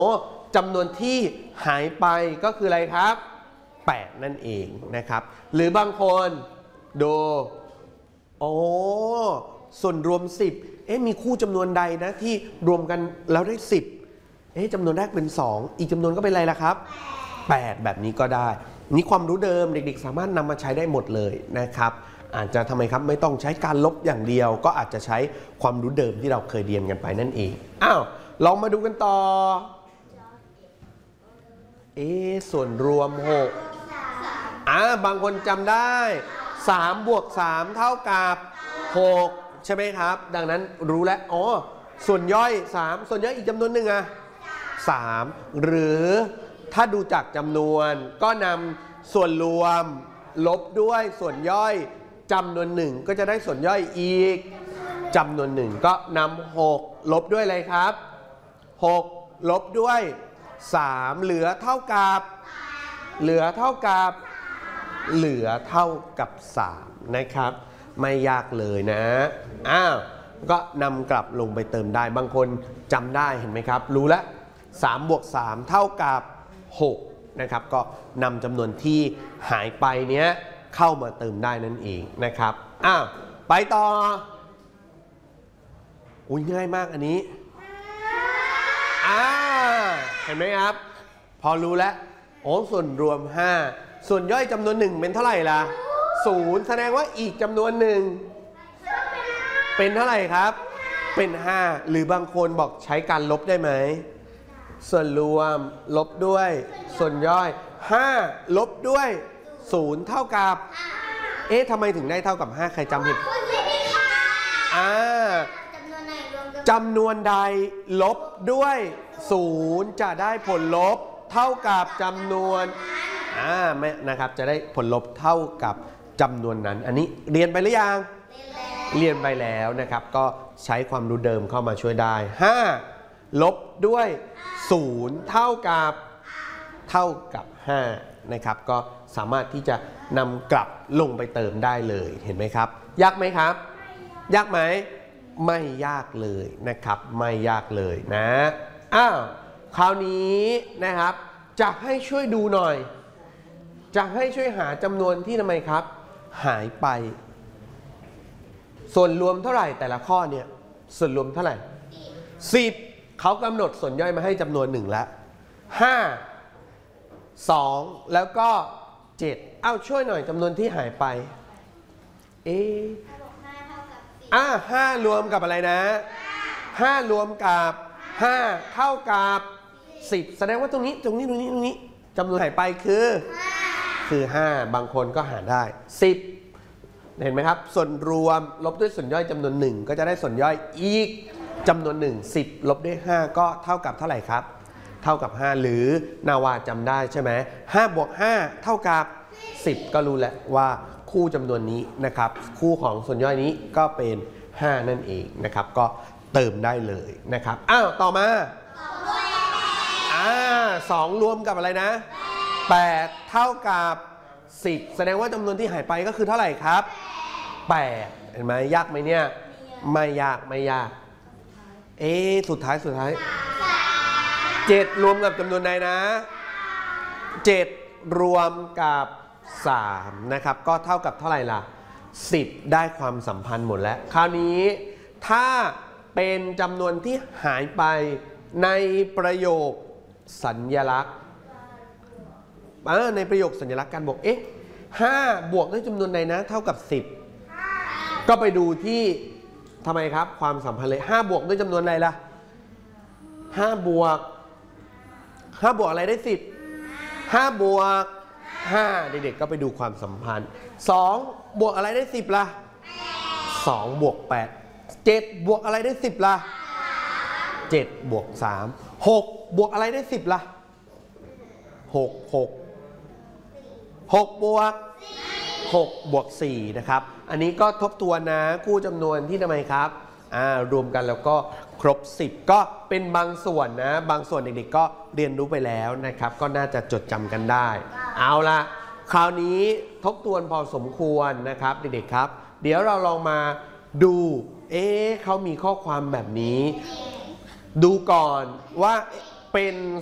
จำนวนที่หายไปก็คืออะไรครับ8นั่นเองนะครับหรือบางคนดูส่วนรวม10มีคู่จำนวนใดนะที่รวมกันแล้วได้10จำนวนแรกเป็น2อีกจำนวนก็เป็นอะไรล่ะครับ8แบบนี้ก็ได้นี่ความรู้เดิมเด็กๆสามารถนำมาใช้ได้หมดเลยนะครับอาจจะทำไมครับไม่ต้องใช้การลบอย่างเดียวก็อาจจะใช้ความรู้เดิมที่เราเคยเรียนกันไปนั่นเองลองมาดูกันต่อส่วนรวม6บางคนจำได้3 บวก 3 เท่ากับ6ใช่ไหมครับดังนั้นรู้แล้วส่วนย่อย3ส่วนย่อยอีกจำนวนหนึ่ง3หรือถ้าดูจากจำนวนก็นำส่วนรวมลบด้วยส่วนย่อยจำนวนหนึ่งก็จะได้ส่วนย่อยอีกจำนวนหนึ่งก็นำ6ลบด้วยอะไรครับ6ลบด้วย3เหลือเท่ากับ3นะครับไม่ยากเลยนะก็นำกลับลงไปเติมได้บางคนจำได้เห็นไหมครับรู้แล้ว3 บวก 3 เท่ากับ6นะครับก็นำจำนวนที่หายไปเนี้ยเข้ามาเติมได้นั่นเองนะครับไปต่อง่ายมากอันนี้เห็นไหมครับพอรู้แล้วส่วนรวม5ส่วนย่อยจำนวน1เป็นเท่าไหร่ล่ะ0แสดงว่าอีกจำนวน1เป็นเท่าไหร่ครับเป็น5หรือบางคนบอกใช้การลบได้ไหมส่วนรวมลบด้วยส่วนย่อย5ลบด้วย0เท่ากับทำไมถึงได้เท่ากับ5ใครจำผิดจำนวนใดลบด้วย0จะได้ผลลบเท่ากับจำนวนนะครับจะได้ผลลบเท่ากับจำนวนนั้นอันนี้เรียนไปหรือยังเรียนไปแล้วนะครับก็ใช้ความรู้เดิมเข้ามาช่วยได้5ลบด้วย0เท่ากับ5นะครับก็สามารถที่จะนำกลับลงไปเติมได้เลยเห็นไหมครับยากไหมครับยากไหมไม่ยากเลยนะครับไม่ยากเลยนะคราวนี้นะครับจะให้ช่วยดูหน่อยจะให้ช่วยหาจำนวนที่ทำไมครับหายไปส่วนรวมเท่าไหร่แต่ละข้อเนี่ยส่วนรวมเท่าไหร่10เขากำหนดส่วนย่อยมาให้จำนวน1แล้ว5 2แล้วก็7ช่วยหน่อยจำนวนที่หายไป5รวมกับอะไรนะ5รวมกับ5เท่ากับ10แสดงว่าตรงนี้จำนวนหายไปคือ5บางคนก็หาได้10เห็นไหมครับส่วนรวมลบด้วยส่วนย่อยจำนวน1ก็จะได้ส่วนย่อยอีกจำนวน1 10ลบด้วย5ก็เท่ากับเท่าไหร่ครับเท่ากับ5หรือนาวาจำได้ใช่ไหม5 บวก 5 เท่ากับ10ก็รู้แหละว่าคู่จำนวนนี้นะครับคู่ของส่วนย่อยนี้ก็เป็น5นั่นเองนะครับก็เติมได้เลยนะครับต่อมา2รวมกับอะไรนะ8เท่ากับ10แสดงว่าจำนวนที่หายไปก็คือเท่าไหร่ครับ8เห็นไหมยากไหมเนี่ยไม่ยากสุดท้าย7รวมกับจำนวนใดนะ7รวมกับ3นะครับก็เท่ากับเท่าไหร่ล่ะ10ได้ความสัมพันธ์หมดแล้วคราวนี้ถ้าเป็นจำนวนที่หายไปในประโยคสัญลักษณ์ในประโยคสัญลักษณ์การบวก5บวกด้วยจำนวนใดนะเท่ากับ10ก็ไปดูที่ทำไมครับความสัมพันธ์เลย5บวกด้วยจำนวนใดล่ะ5บวกอะไรได้10 5บวก5เด็กๆก็ไปดูความสัมพันธ์2บวกอะไรได้10ล่ะ2บวก8 7บวกอะไรได้10ล่ะ7บวก3 6บวกอะไรได้10ล่ะ6บวก6บวก4นะครับอันนี้ก็ทบทวนนะคู่จำนวนที่ทำไมครับรวมกันแล้วก็ครบ10ก็เป็นบางส่วนนะบางส่วนเด็กๆก็เรียนรู้ไปแล้วนะครับก็น่าจะจดจำกันได้เอาละคราวนี้ทบทวนพอสมควรนะครับเด็กๆครับเดี๋ยวเราลองมาดูเขามีข้อความแบบนี้ดูก่อนว่าเป็น